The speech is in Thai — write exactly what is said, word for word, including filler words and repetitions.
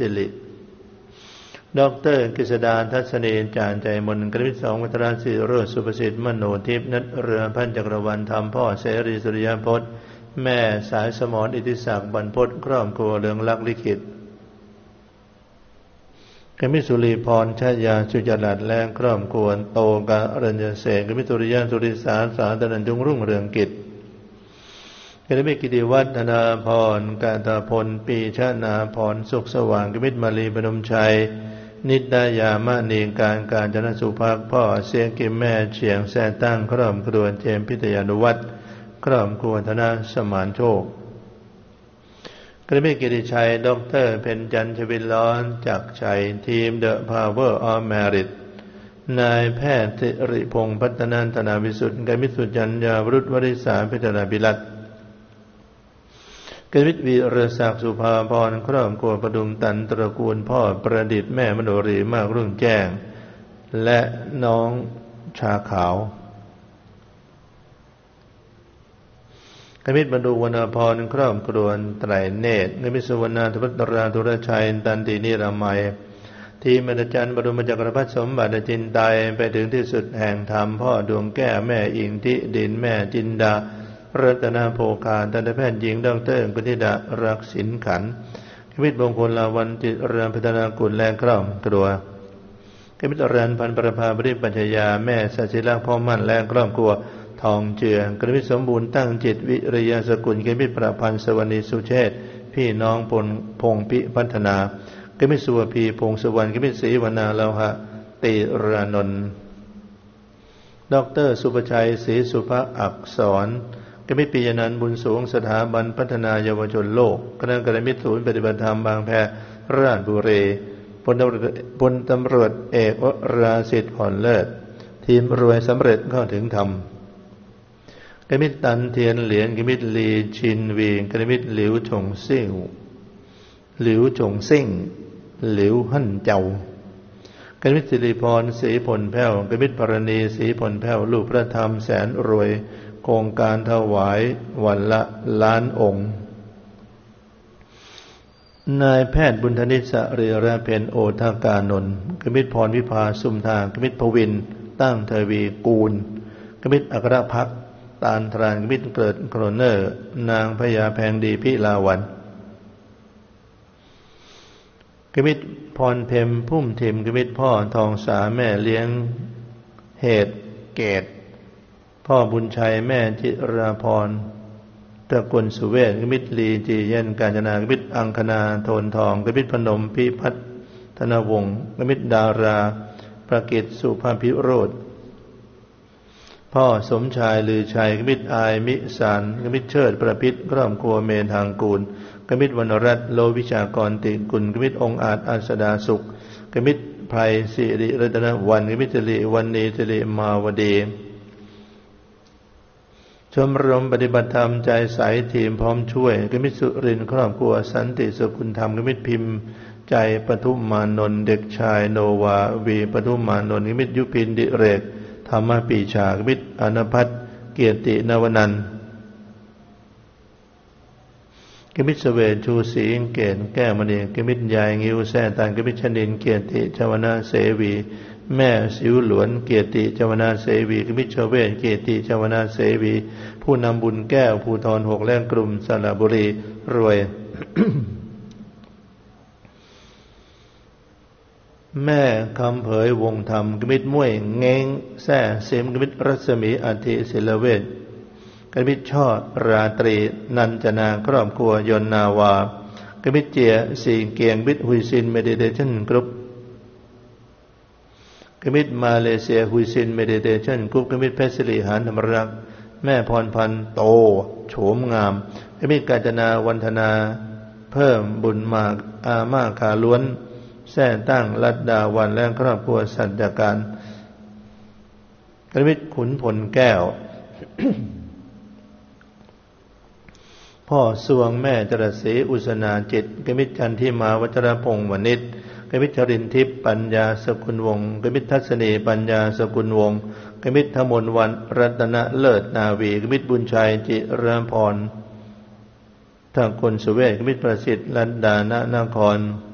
สิริดอกเตอร์กฤษดาทัศนีจานใจมนกฤษสองวัฒนศิโรจน์สุประสิทธิ์มโนทิพย์นัทเรือพันจักรวรรณธรรมพ่อเสรีสุริยพจน์แม่สายสมรอิทธิศักดิ์บรรพตครอบครัวเรืองลักษณ์ลิขิตกมิสุรีพรชยาสุจรัตน์และครอบครัวโตกะอรัญญเสกกมิสุริยะสุริสาสาตนันจุงรุ่งเรืองกิจกมิกิติวัฒนาพรกาตาพลปีชนาพรสุขสว่างกมิตมาลีพนมชัยนิดายามะนีการการจนสุภาคพ่อเสียงกิมแม่เฉียงแซ่ตั้งครอบครัวเจมพิทยานุวัฒน์ครอบครัวธนาสมานโชคกระเมกิติชัยดอกเตอร์เพ็ญจันทร์ชวินล้อนจากชัยทีมเดอะพาวเวอร์ออฟแมริตนายแพทย์ธิริพงศ์พัฒนันทนาวิสุทธิ์กมิสุจัญญาวรุษวริษาพิจารบิลัตกมิตวีรศักดิ์สุภาพรครอบครัวประดุมตันตระกูลพ่อประดิษฐ์แม่มโนรีมากรุ่งแจ้งและน้องชาขาวกมิตรบรรดุวรรณพรครอบครัวไตรเนตรกมิตรสุวรรณทวัตราธุรชัยตันตินิรามัยทีมอาจารย์บรมจักรพรรดิสมบัติจินไตไปถึงที่สุดแห่งธรรมพ่อดวงแก้วแม่อิงทิดินแม่จินดารัตนาโภคาทันตแพทย์หญิงดรกุธิดารักษิณขันธ์กมิตรมงคลลาวันจิรพัฒนากุลและครอบครัวกมิตรรันพันประภาบริปัญญยาแม่สัจลักษณ์พ่อมั่นและครอบครัวทองเจือกมิตรสมบูรณ์ตั้งจิตวิริยสกุลกมิตรประพันธ์สวรรณีสุเชษพี่น้องพลพงปิพัฒนากมิตรสุวพีพงสุวรรณกมิตรศรีวนาเลาหะติรานนท์ดอกเตอร์สุภชัยศรีสุภอักษรกมิตรปิยนันท์บุญสูงสถาบันพัฒนาเยาวชนโลกคณะกรรมิตรศูนย์ปฏิบัติธรรมบางแพราชบุรีพลพลตำรวจเอกวราสิทธิ์ผ่อนเลิศทีมรวยสำเร็จเข้าถึงธรรมกมิตรตันเทียนเหรียญกมิตรลีชินวีกมิตรหลิวฉงซิ่งหลิวฉงซิ่งหลิวหั่นเจ้ากมิตรสิริพรศรีผลแพ้วกมิตรปรณีศรีผลแพ้วลูกพระธรรมแสนรวยโครงการถวายวันละล้านองค์นายแพทย์บุญธนิสรีระเพนโอทากานนท์กมิตรพรวิภาสุมทากมิตรพวินตั้งเทวีกูลกมิตรอัครภักดิ์ตาลทรานกมิตรเกิดโครเนอร์นางพญาแพงดีพิลาวันกมิตรพรเพ็มพุ่มทิมกมิตรพ่อทองสาแม่เลี้ยงเหตุเกตพ่อบุญชัยแม่จิราพรตระกูลสุเวศกมิตรลีจีเย็นกาญจนากมิตรอังคณาโทนทองกมิตรพนมพิพัฒนวงศ์กมิตรดาราประกิตสุภาภิโรธพ่อสมชายลือชัยกมิตรอายมิสารกมิตรเชิดประพิษครอบครัวเมธางกูลกมิตรวรรณรัตน์โลวิชากรติกุลกมิตรองค์อาจอัสดาสุขกมิตรไพรสิริรัตนวันกมิตรสิริวันนีสิริมาวดีชมรมปฏิบัติธรรมใจใสทีมพร้อมช่วยกมิตรสุรินทร์ครอบครัวสันติสกุลธรรมกมิตรพิมพ์ใจปทุมมานนท์เด็กชายโนวาวีปทุมมานนท์กมิตรยุพินดิเรกธรรมปีชากมิตรอนภัทรเกียรตินวนันท์กมิตรเสวตชูศรีเกตแก้วมณีกมิตรยายงิ้วแซ่ตันกมิตรชนินเกียรติชวนาเสวีแม่สิวหลวนเกียรติชวนาเสวีกมิตรเชเวศเกียรติชวนาเสวีผู้นำบุญแก้วภูธรหกแล่นกลุ่มสระบุรีรวย แม่คำเผยวงธรรมกมิตรม้วยเง้งแซ่เสมกมิตรรัศมีอาทิศิลเวชกมิตรช่อราตรีนันจนาครอบครัวยนนาวากมิตรเจียสีเกียงบิตฮุยซินเมดิเทชันกรุ๊ปกมิตรมาเลเซียฮุยซินเมดิเทชันกรุ๊ปกมิตรเพชรสิริหานธรรมรักษ์แม่พรพันธ์โตโฉมงามกมิตรกาญจนาวันธนาเพิ่มบุญมากอามาคาล้วนแท่ตั้งรัตดาวันและครอบครัวสัจจการกมิตรขุนพลแก้ว พ่อสวงแม่จรศรีอุสนาจิตกมิตรจันทิมาวัชรพงศ์วณิชกมิตรชรินทิพย์ปัญญาสกุลวงศ์กมิตรทัศนีปัญญาสกุลวงศ์กมิตรธมลวันรัตนเลิศนาวีกมิตรบุญชัยจิรพรทางคนสุเวศกมิตรประสิทธิ์ลันดานนคร